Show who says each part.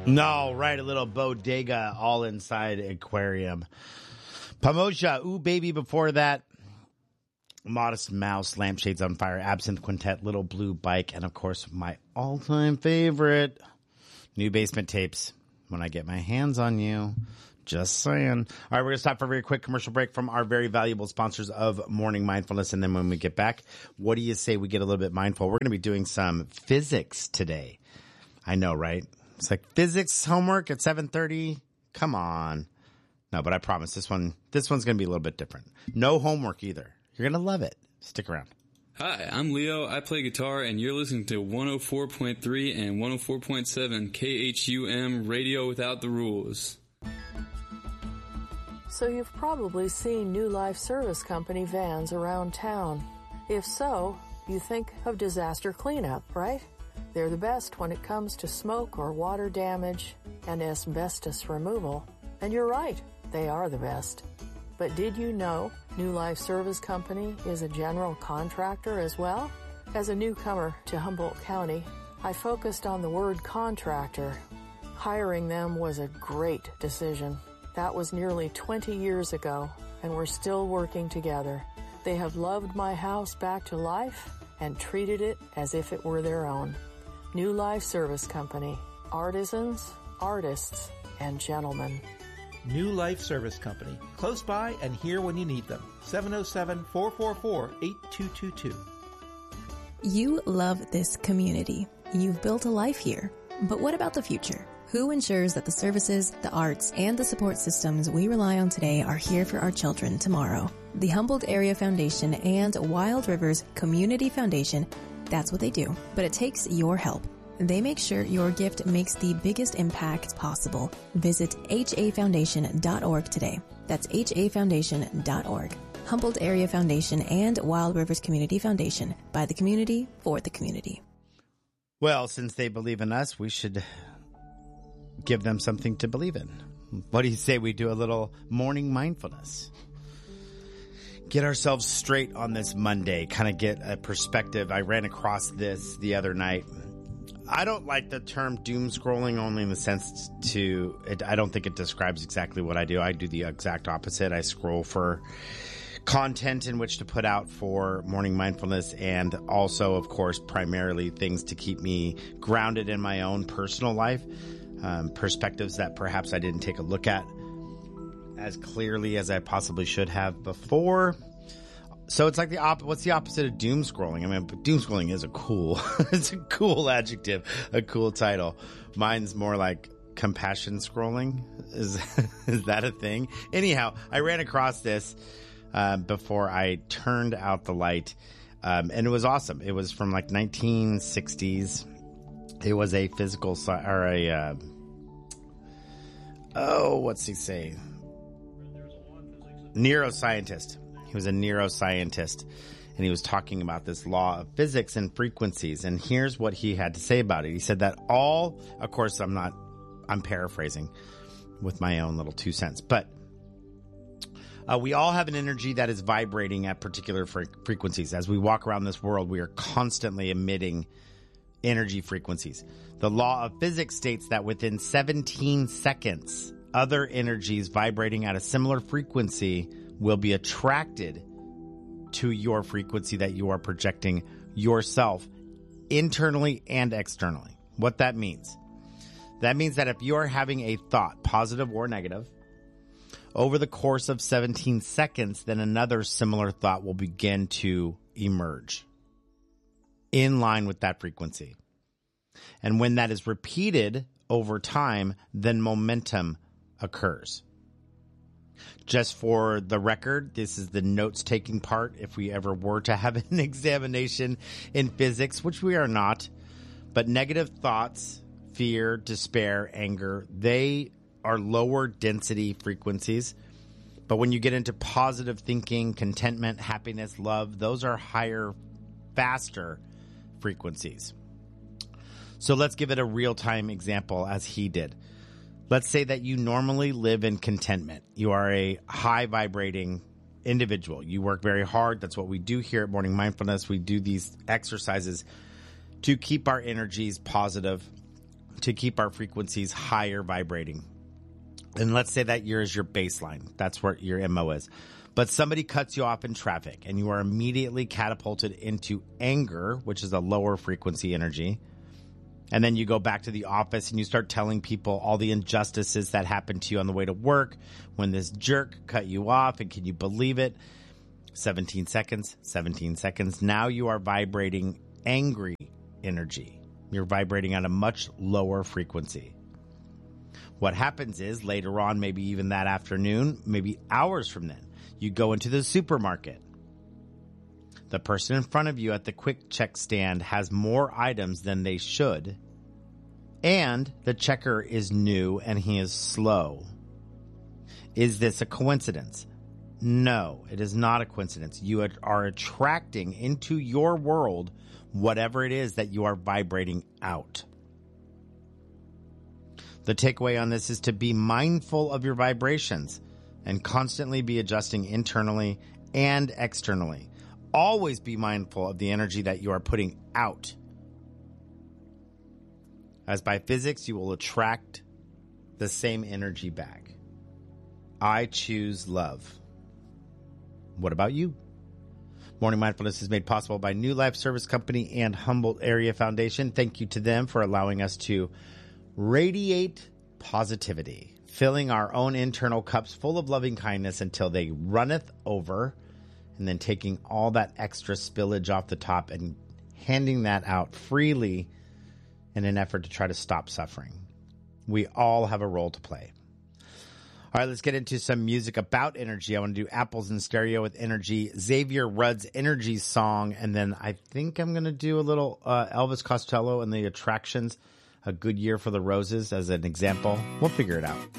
Speaker 1: No, right, a little bodega all inside aquarium. Pomoja, Ooh Baby before that. Modest Mouse, Lampshades on Fire, Absinthe Quintet, Little Blue Bike, and of course my all-time favorite, New Basement Tapes, When I Get My Hands on You. Just saying. All right, we're going to stop for a very quick commercial break from our very valuable sponsors of Morning Mindfulness. And then when we get back, what do you say we get a little bit mindful? We're going to be doing some physics today. I know, right? It's like physics homework at 7:30. Come on. No, but I promise this one's going to be a little bit different. No homework either. You're going to love it. Stick around.
Speaker 2: Hi, I'm Leo. I play guitar, and you're listening to 104.3 and 104.7 KHUM Radio Without the Rules.
Speaker 3: So you've probably seen New Life Service Company vans around town. If so, you think of disaster cleanup, right? They're the best when it comes to smoke or water damage and asbestos removal. And you're right, they are the best. But did you know New Life Service Company is a general contractor as well? As a newcomer to Humboldt County, I focused on the word contractor. Hiring them was a great decision. That was nearly 20 years ago, and we're still working together. They have loved my house back to life and treated it as if it were their own. New Life Service Company. Artisans, artists, and gentlemen.
Speaker 4: New Life Service Company. Close by and here when you need them. 707-444-8222.
Speaker 5: You love this community. You've built a life here. But what about the future? Who ensures that the services, the arts, and the support systems we rely on today are here for our children tomorrow? The Humboldt Area Foundation and Wild Rivers Community Foundation, that's what they do. But it takes your help. They make sure your gift makes the biggest impact possible. Visit hafoundation.org today. That's hafoundation.org. Humboldt Area Foundation and Wild Rivers Community Foundation, by the community, for the community.
Speaker 1: Well, since they believe in us, we should give them something to believe in. What do you say we do a little morning mindfulness? Get ourselves straight on this Monday, kind of get a perspective. I ran across this the other night. I don't like the term doom scrolling, only in the sense I don't think it describes exactly what I do. I do the exact opposite. I scroll for content in which to put out for morning mindfulness, and also, of course, primarily things to keep me grounded in my own personal life. Perspectives that perhaps I didn't take a look at as clearly as I possibly should have before. So it's like what's the opposite of doom scrolling? I mean, doom scrolling is it's a cool adjective, a cool title. Mine's more like compassion scrolling. Is that a thing? Anyhow, I ran across this before I turned out the light, and it was awesome. It was from like 1960s. It was a physical what's he say? Neuroscientist. He was a neuroscientist, and he was talking about this law of physics and frequencies. And here's what he had to say about it. He said that of course, I'm paraphrasing with my own little 2 cents, but we all have an energy that is vibrating at particular frequencies. As we walk around this world, we are constantly emitting energy frequencies. The law of physics states that within 17 seconds, other energies vibrating at a similar frequency will be attracted to your frequency that you are projecting yourself internally and externally. What that means? That means that if you're having a thought, positive or negative, over the course of 17 seconds, then another similar thought will begin to emerge in line with that frequency. And when that is repeated over time, then momentum occurs. Just for the record, this is the notes-taking part if we ever were to have an examination in physics, which we are not. But negative thoughts, fear, despair, anger, they are lower density frequencies. But when you get into positive thinking, contentment, happiness, love, those are higher, faster frequencies. So let's give it a real-time example as he did. Let's say that you normally live in contentment. You are a high vibrating individual. You work very hard. That's what we do here at Morning Mindfulness. We do these exercises to keep our energies positive, to keep our frequencies higher vibrating. And let's say that year is your baseline. That's what your MO is. But somebody cuts you off in traffic and you are immediately catapulted into anger, which is a lower frequency energy. And then you go back to the office and you start telling people all the injustices that happened to you on the way to work when this jerk cut you off. And can you believe it? 17 seconds, 17 seconds. Now you are vibrating angry energy. You're vibrating at a much lower frequency. What happens is later on, maybe even that afternoon, maybe hours from then, you go into the supermarket. The person in front of you at the quick check stand has more items than they should, and the checker is new and he is slow. Is this a coincidence? No, it is not a coincidence. You are attracting into your world whatever it is that you are vibrating out. The takeaway on this is to be mindful of your vibrations and constantly be adjusting internally and externally. Always be mindful of the energy that you are putting out. As by physics, you will attract the same energy back. I choose love. What about you? Morning Mindfulness is made possible by New Life Service Company and Humboldt Area Foundation. Thank you to them for allowing us to radiate positivity, filling our own internal cups full of loving kindness until they runneth over, and then taking all that extra spillage off the top and handing that out freely in an effort to try to stop suffering. We all have a role to play. All right, let's get into some music about energy. I want to do Apples in Stereo with Energy, Xavier Rudd's Energy song, and then I think I'm going to do a little Elvis Costello and the Attractions, A Good Year for the Roses as an example. We'll figure it out.